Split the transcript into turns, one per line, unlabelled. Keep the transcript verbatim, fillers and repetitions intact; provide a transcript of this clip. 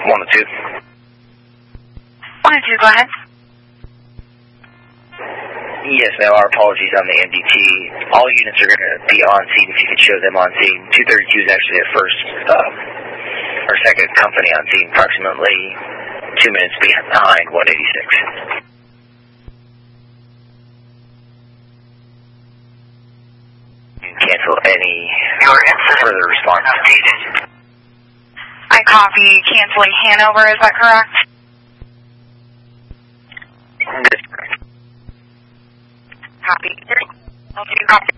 one oh two.
one oh two, go ahead.
Yes, ma'am, our apologies on the M D T. All units are going to be on scene if you could show them on scene. two thirty-two is actually our first, um, our second company on scene, approximately two minutes behind one eighty-six. Cancel any further response.
I copy canceling Hanover, is that correct?
That's correct.
Copy. Copy.